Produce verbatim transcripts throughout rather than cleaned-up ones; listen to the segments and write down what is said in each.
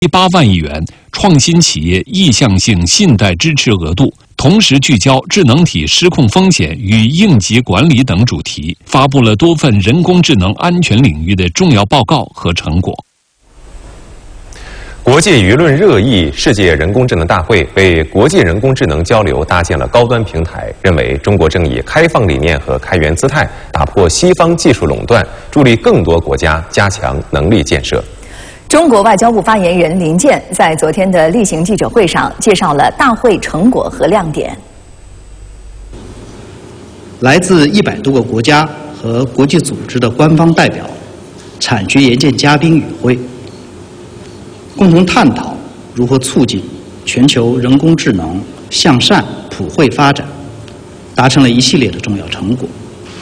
八万亿元创新企业意向性信贷支持额度，同时聚焦智能体失控风险与应急管理等主题，发布了多份人工智能安全领域的重要报告和成果。 国际舆论热议，世界人工智能大会为国际人工智能交流搭建了高端平台，认为中国正以开放理念和开源姿态，打破西方技术垄断，助力更多国家加强能力建设。 中国外交部发言人林健在昨天的例行记者会上介绍了大会成果和亮点。 来自一百多个国家和国际组织的官方代表、产学研界嘉宾与会，共同探讨如何促进全球人工智能向善普惠发展，达成了一系列的重要成果。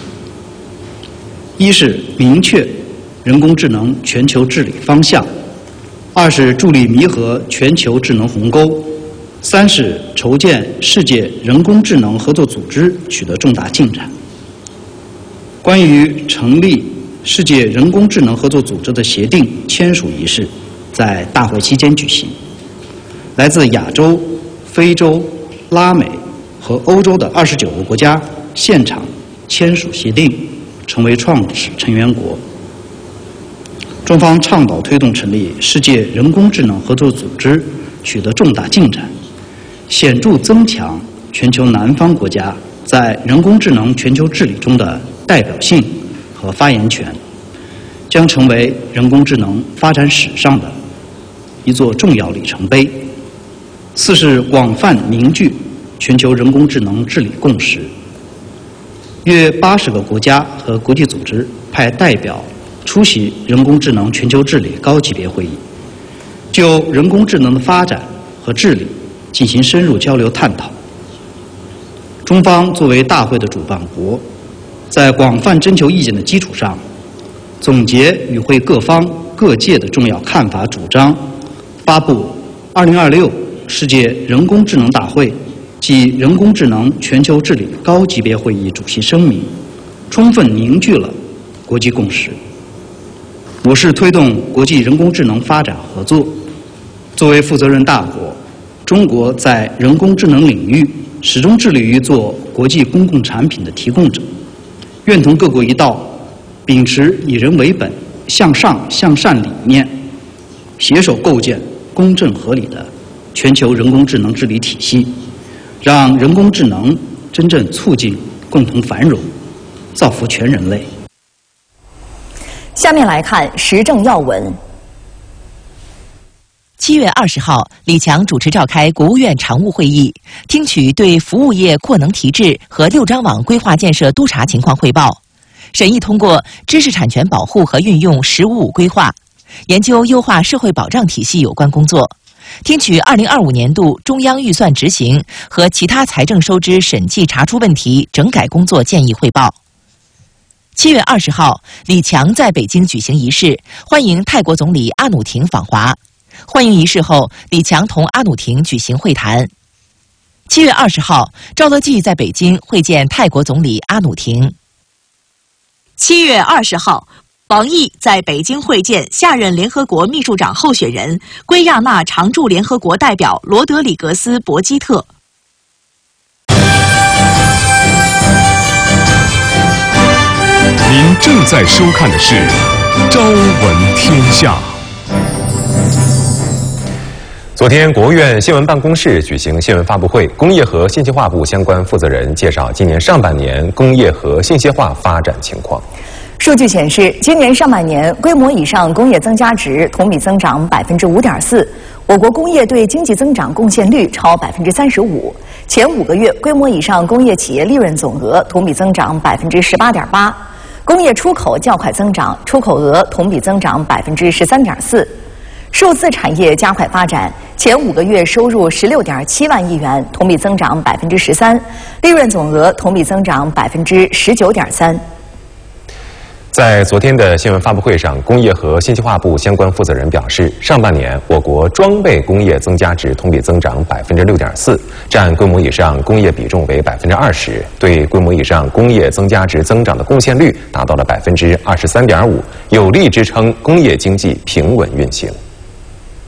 一是明确人工智能全球治理方向，二是助力弥合全球智能鸿沟，三是筹建世界人工智能合作组织取得重大进展。关于成立世界人工智能合作组织的协定签署仪式在大会期间举行，来自亚洲、非洲、拉美和欧洲的二十九个国家现场签署协定，成为创始成员国。中方倡导推动成立世界人工智能合作组织取得重大进展，显著增强全球南方国家在人工智能全球治理中的代表性和发言权，将成为人工智能发展史上的一座重要里程碑。四是广泛凝聚全球人工智能治理共识，约八十个国家和国际组织派代表出席人工智能全球治理高级别会议，就人工智能的发展和治理进行深入交流探讨。中方作为大会的主办国，在广泛征求意见的基础上，总结与会各方各界的重要看法主张，发布二零二六世界人工智能大会及人工智能全球治理高级别会议主席声明，充分凝聚了国际共识。我市推动国际人工智能发展合作，作为负责任大国，中国在人工智能领域始终致力于做国际公共产品的提供者，愿同各国一道，秉持以人为本、向上向善理念，携手构建公正合理的全球人工智能治理体系，让人工智能真正促进共同繁荣，造福全人类。 下面来看时政要闻。 七月二十号，李强主持召开国务院常务会议，听取对服务业扩能提质和六张网规划建设督查情况汇报，审议通过知识产权保护和运用“十五五”规划，研究优化社会保障体系有关工作，听取二零二五年度中央预算执行和其他财政收支审计查出问题整改工作建议汇报。七月二十号，李强在北京举行仪式，欢迎泰国总理阿努廷访华。欢迎仪式后，李强同阿努廷举行会谈。七月二十号，赵乐际在北京会见泰国总理阿努廷。 七月二十号，王毅在北京会见下任联合国秘书长候选人、圭亚那常驻联合国代表罗德里格斯·博基特。 您正在收看的是《朝闻天下》。 昨天，国务院新闻办公室举行新闻发布会，工业和信息化部相关负责人介绍今年上半年工业和信息化发展情况。 数据显示，今年上半年规模以上工业增加值同比增长百分之五点四，我国工业对经济增长贡献率超百分之三十五。前五个月规模以上工业企业利润总额同比增长百分之十八点八，工业出口较快增长，出口额同比增长百分之十三点四。数字产业加快发展，前五个月收入十六点七万亿元，同比增长百分之十三，利润总额同比增长百分之十九点三。 在昨天的新闻发布会上，工业和信息化部相关负责人表示，上半年我国装备工业增加值同比增长百分之六点四，占规模以上工业比重为百分之二十，对规模以上工业增加值增长的贡献率达到了百分之二十三点五，有力支撑工业经济平稳运行。